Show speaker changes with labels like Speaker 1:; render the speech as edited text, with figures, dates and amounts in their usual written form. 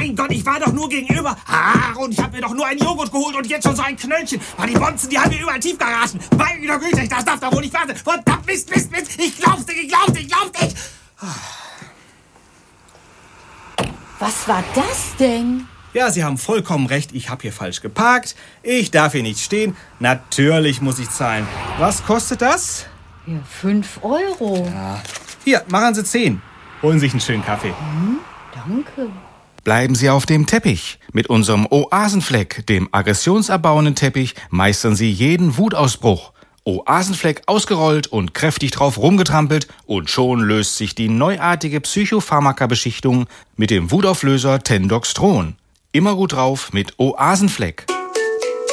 Speaker 1: Mein Gott, ich war doch nur gegenüber. Und ich habe mir doch nur einen Joghurt geholt und jetzt schon so ein Knöllchen. Die Bonzen, die haben wir überall Tiefgaragen. Meine Güte, das darf doch wohl nicht wahr sein. Verdammt, Mist. Ich glaub's nicht.
Speaker 2: Was war das denn?
Speaker 1: Ja, Sie haben vollkommen recht. Ich habe hier falsch geparkt. Ich darf hier nicht stehen. Natürlich muss ich zahlen. Was kostet das?
Speaker 2: Ja, 5 Euro.
Speaker 1: Ja. Hier, machen Sie 10. Holen sich einen schönen Kaffee.
Speaker 2: Danke.
Speaker 3: Bleiben Sie auf dem Teppich. Mit unserem Oasenfleck, dem aggressionsabbauenden Teppich, meistern Sie jeden Wutausbruch. Oasenfleck ausgerollt und kräftig drauf rumgetrampelt und schon löst sich die neuartige Psychopharmaka-Beschichtung mit dem Wutauflöser Tendoxtron. Immer gut drauf mit Oasenfleck.